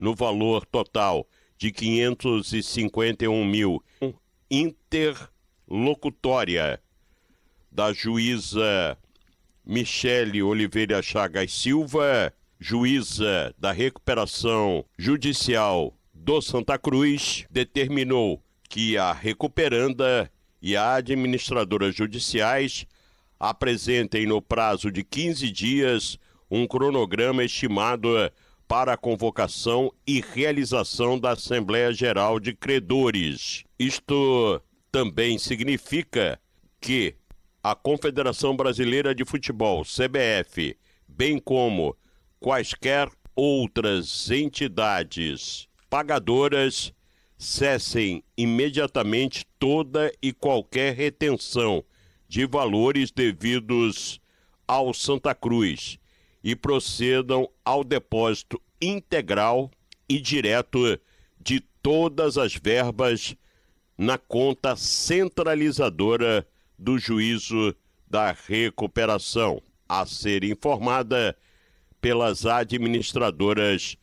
no valor total de 551 mil. Interlocutória da juíza Michele Oliveira Chagas Silva, juíza da recuperação judicial do Santa Cruz, determinou que a recuperanda e a administradora judiciais apresentem no prazo de 15 dias um cronograma estimado para a convocação e realização da Assembleia Geral de Credores. Isto também significa que a Confederação Brasileira de Futebol, CBF, bem como quaisquer outras entidades pagadoras, cessem imediatamente toda e qualquer retenção de valores devidos ao Santa Cruz e procedam ao depósito integral e direto de todas as verbas na conta centralizadora do Juízo da Recuperação, a ser informada pelas administradoras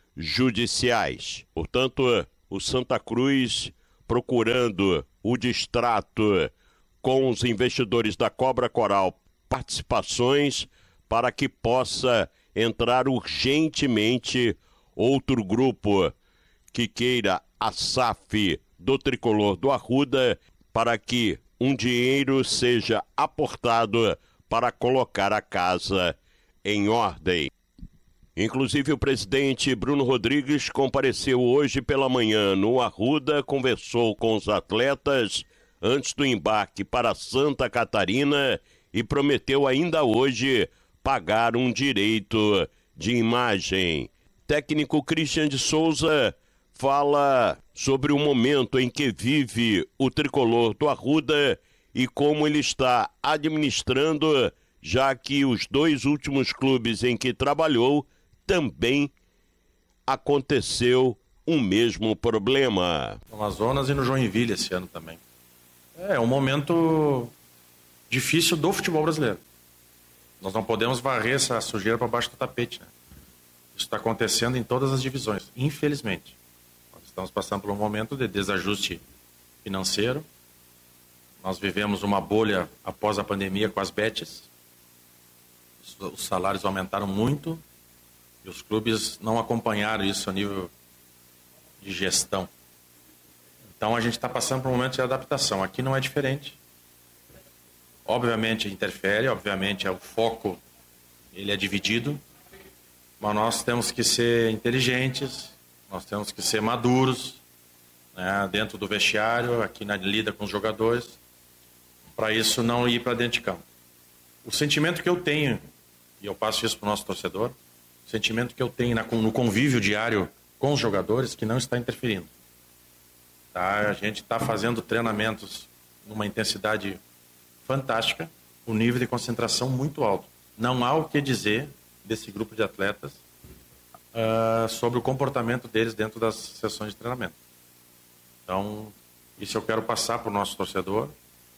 judiciais. Portanto, o Santa Cruz, procurando o distrato com os investidores da Cobra Coral, participações para que possa entrar urgentemente outro grupo que queira a SAF do Tricolor do Arruda, para que um dinheiro seja aportado para colocar a casa em ordem. Inclusive, o presidente Bruno Rodrigues compareceu hoje pela manhã no Arruda, conversou com os atletas antes do embarque para Santa Catarina e prometeu ainda hoje pagar um direito de imagem. Técnico Christian de Souza fala sobre o momento em que vive o Tricolor do Arruda e como ele está administrando, já que os dois últimos clubes em que trabalhou também aconteceu o mesmo problema. No Amazonas e no Joinville esse ano também. É um momento difícil do futebol brasileiro. Nós não podemos varrer essa sujeira para baixo do tapete, né? Isso está acontecendo em todas as divisões, infelizmente. Nós estamos passando por um momento de desajuste financeiro. Nós vivemos uma bolha após a pandemia com as betes. Os salários aumentaram muito e os clubes não acompanharam isso a nível de gestão. Então a gente está passando por um momento de adaptação. Aqui não é diferente. Obviamente interfere, obviamente o foco ele é dividido, mas nós temos que ser inteligentes, nós temos que ser maduros, né, dentro do vestiário, aqui na lida com os jogadores, para isso não ir para dentro de campo. O sentimento que eu tenho, e eu passo isso para o nosso torcedor, o sentimento que eu tenho no convívio diário com os jogadores, que não está interferindo. Tá? A gente está fazendo treinamentos numa intensidade fantástica, um nível de concentração muito alto. Não há o que dizer desse grupo de atletas sobre o comportamento deles dentro das sessões de treinamento. Então, isso eu quero passar para o nosso torcedor,